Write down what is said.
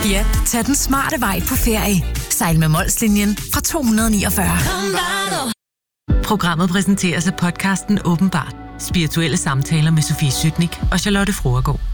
Ja, tag den smarte vej på ferie. Sejl med Molslinjen fra 249. Programmet præsenteres af podcasten Åbenbart. Spirituelle samtaler med Sofie Sytnik og Charlotte Fruergaard.